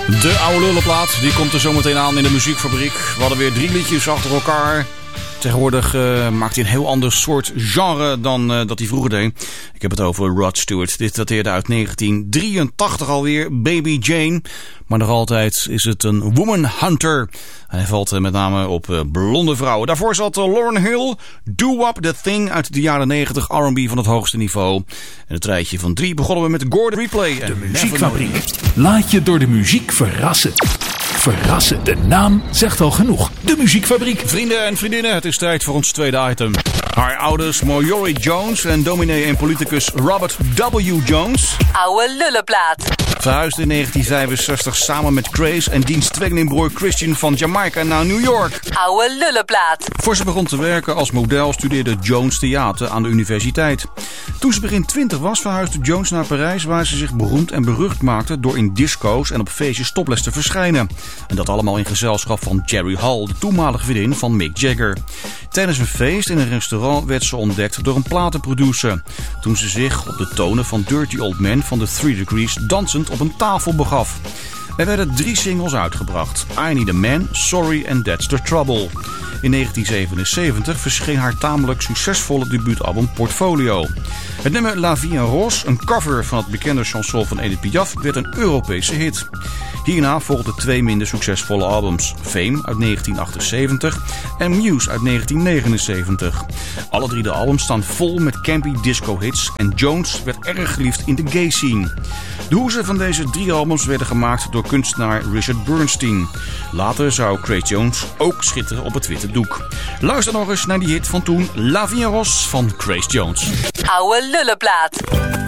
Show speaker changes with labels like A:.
A: De oude lullenplaat, die komt er zometeen aan in de muziekfabriek. We hadden weer 3 liedjes achter elkaar. Tegenwoordig maakt hij een heel ander soort genre dan dat hij vroeger deed. Ik heb het over Rod Stewart. Dit dateerde uit 1983 alweer, Baby Jane. Maar nog altijd is het een woman hunter. Hij valt met name op blonde vrouwen. Daarvoor zat Lauryn Hill, Do Wop The Thing uit de jaren 90, R&B van het hoogste niveau. En het rijtje van 3 begonnen we met Gordon Replay.
B: De muziekfabriek. Laat je door de muziek verrassen. Verrassen, de naam zegt al genoeg. De muziekfabriek.
A: Vrienden en vriendinnen, het is tijd voor ons tweede item. Haar ouders Marjorie Jones en dominee en politicus Robert W. Jones.
C: Oude lullenplaat.
A: Verhuisde in 1965 samen met Grace en diens tweelingbroer Christian van Jamaica naar New York.
C: Oude lullenplaat.
A: Voor ze begon te werken als model studeerde Jones theater aan de universiteit. Toen ze begin 20 was verhuisde Jones naar Parijs, waar ze zich beroemd en berucht maakte door in disco's en op feestjes topless te verschijnen. En dat allemaal in gezelschap van Jerry Hall, de toenmalige vriendin van Mick Jagger. Tijdens een feest in een restaurant werd ze ontdekt door een platenproducer. Toen ze zich op de tonen van Dirty Old Man van de 3 Degrees dansend op een tafel begaf. Er werden 3 singles uitgebracht. I Need a Man, Sorry and That's the Trouble. In 1977 verscheen haar tamelijk succesvolle debuutalbum Portfolio. Het nummer La Vie en Rose, een cover van het bekende chanson van Edith Piaf, werd een Europese hit. Hierna volgden 2 minder succesvolle albums. Fame uit 1978 en Muse uit 1979. Alle 3 de albums staan vol met campy disco hits en Jones werd erg geliefd in de gay scene. De hoezen van deze 3 albums werden gemaakt door kunstenaar Richard Bernstein. Later zou Grace Jones ook schitteren op het witte doek. Luister nog eens naar die hit van toen, La Vie en Rose van Grace Jones.
C: Oude lullenplaat.